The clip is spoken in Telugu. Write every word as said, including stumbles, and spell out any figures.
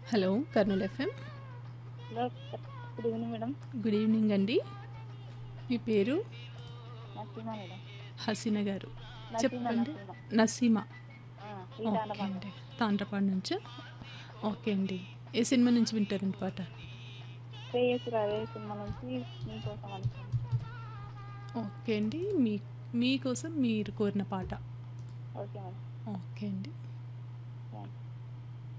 Hello Kurnool FM. Hello good evening madam. Good evening అండి. మీ పేరు? నసీమా మేడం. హసీనా గారు. నసీమా చెప్పండి. నసీమా నసీమా. ఆ, ఈ ఓకే తాండపాడు. అండి. తాండ్రపాడు నుంచి. ఓకే అండి. ఏ సినిమా నుంచి వింటారండి పాట? శ్రేయస్ రావే సినిమా నుంచి మీకోసం అనుకున్నాను. ఓకే అండి. మీ మీకోసం మీరు కోరిన పాట. Okay madam. ఓకే అండి.